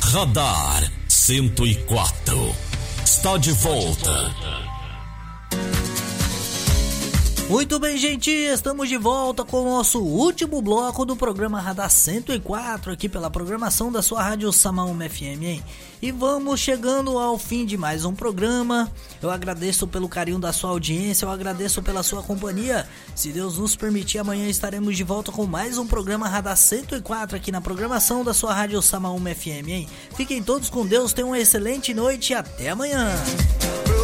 Radar 104 está de volta. Muito bem, gente, estamos de volta com o nosso último bloco do programa Radar 104, aqui pela programação da sua rádio Samaúma FM, hein? E vamos chegando ao fim de mais um programa. Eu agradeço pelo carinho da sua audiência, eu agradeço pela sua companhia. Se Deus nos permitir, amanhã estaremos de volta com mais um programa Radar 104 aqui na programação da sua rádio Samaúma FM, hein? Fiquem todos com Deus, tenham uma excelente noite e até amanhã.